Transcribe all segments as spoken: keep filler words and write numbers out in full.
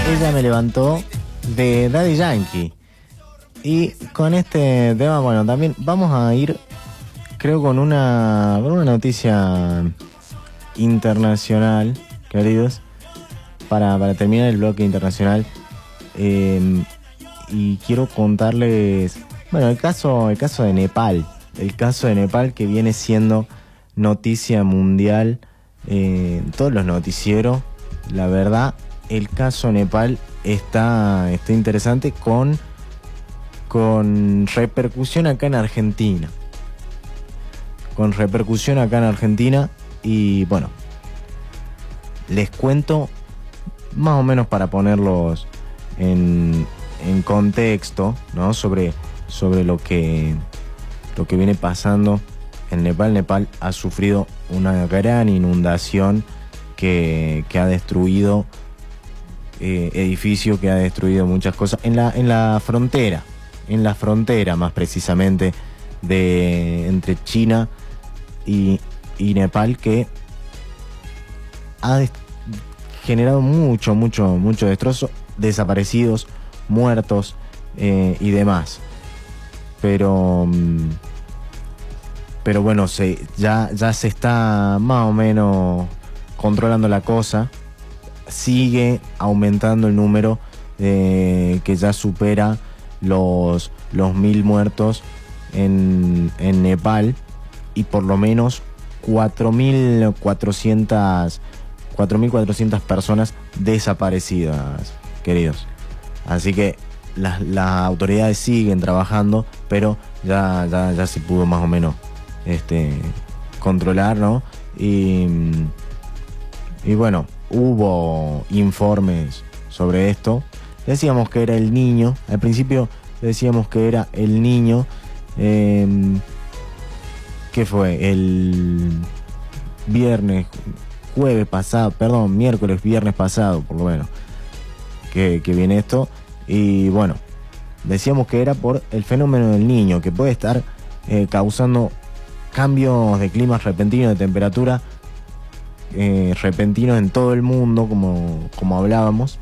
Ella me levantó de Daddy Yankee. Y con este tema, bueno, también vamos a ir, creo, con una, con una noticia internacional, queridos, para, para terminar el bloque internacional. Eh, y quiero contarles, bueno, el caso, el caso de Nepal. El caso de Nepal, que viene siendo noticia mundial eh, en todos los noticieros. La verdad, el caso Nepal está, está interesante con, con repercusión acá en Argentina. Con repercusión acá en Argentina. Y bueno, les cuento más o menos para ponerlos en, en contexto, ¿no? Sobre, sobre lo que, lo que viene pasando en Nepal. Nepal ha sufrido una gran inundación que, que ha destruido eh, edificios, que ha destruido muchas cosas en la, en la frontera, en la frontera más precisamente de entre China y, y Nepal, que ha generado mucho, mucho, mucho destrozo, desaparecidos, muertos eh, y demás. Pero pero bueno, se, ya, ya se está más o menos controlando la cosa. Sigue aumentando el número eh, que ya supera los, los mil muertos en, en Nepal, y por lo menos cuatro mil cuatrocientas personas desaparecidas, queridos. Así que las, las autoridades siguen trabajando, pero ya, ya, ya se pudo más o menos este, controlar, ¿no? Y, y bueno, hubo informes sobre esto. Decíamos que era el Niño. Al principio decíamos que era el Niño. Eh, ¿Qué fue? El viernes, jueves pasado, perdón, miércoles, viernes pasado, por lo menos, que, que viene esto. Y bueno, decíamos que era por el fenómeno del Niño, que puede estar eh, causando cambios de clima repentinos, de temperatura eh, repentinos en todo el mundo, como, como hablábamos.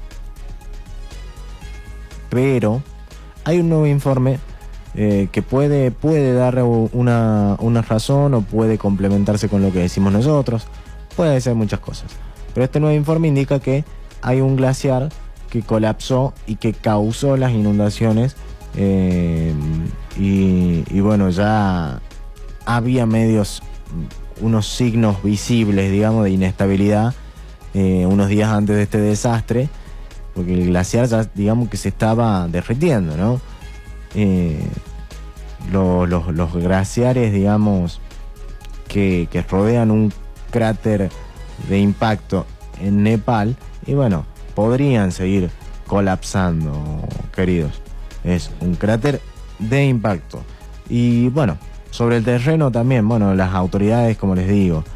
Pero hay un nuevo informe eh, que puede, puede dar una, una razón, o puede complementarse con lo que decimos nosotros. Puede ser muchas cosas. Pero este nuevo informe indica que hay un glaciar que colapsó y que causó las inundaciones. Eh, y, y bueno, ya había medios, unos signos visibles, digamos, de inestabilidad eh, unos días antes de este desastre, porque el glaciar ya, digamos, que se estaba derritiendo, ¿no? Eh, lo, los, los glaciares, digamos, que, que rodean un cráter de impacto en Nepal, y bueno, podrían seguir colapsando, queridos. Es un cráter de impacto. Y bueno, sobre el terreno también, bueno, las autoridades, como les digo,